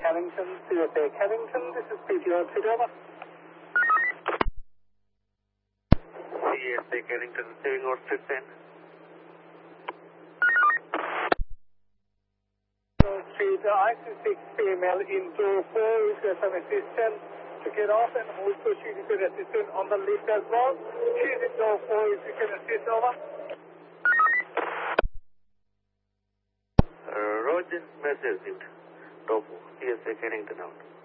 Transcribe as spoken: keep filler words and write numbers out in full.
Carrington, C S A Carrington, this is P T O three over. C S A Carrington, saving out fifteen. Street, I C six female into four, request some assistance to get off, and also she request assistance on the lift as well. She's in door four, if you can assist, over. Uh, Roger, message received. Door four, C S A Carrington out.